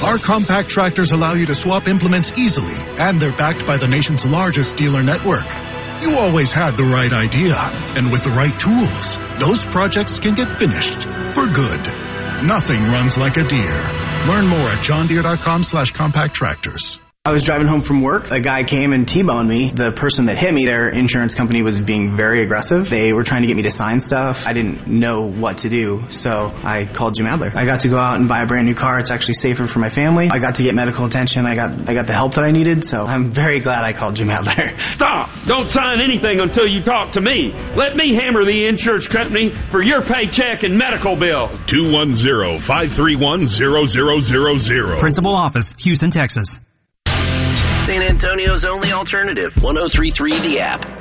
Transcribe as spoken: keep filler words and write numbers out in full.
Our compact tractors allow you to swap implements easily, and they're backed by the nation's largest dealer network. You always had the right idea, and with the right tools, those projects can get finished for good. Nothing runs like a Deere. Learn more at johndeere.com slash compact tractors. I was driving home from work. A guy came and T-boned me. The person that hit me, their insurance company was being very aggressive. They were trying to get me to sign stuff. I didn't know what to do, so I called Jim Adler. I got to go out and buy a brand new car. It's actually safer for my family. I got to get medical attention. I got I got the help that I needed, so I'm very glad I called Jim Adler. Stop! Don't sign anything until you talk to me. Let me hammer the insurance company for your paycheck and medical bill. two one zero, five three one, zero zero zero zero. Principal office, Houston, Texas. San Antonio's only alternative. one oh three point three The App.